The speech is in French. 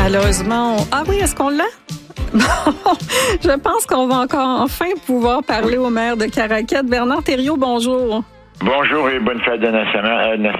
Malheureusement, Ah oui, est-ce qu'on l'a? Bon, je pense qu'on va encore enfin pouvoir parler au maire de Caraquette. Bernard Thériault, bonjour. Bonjour et bonne fête de naissance.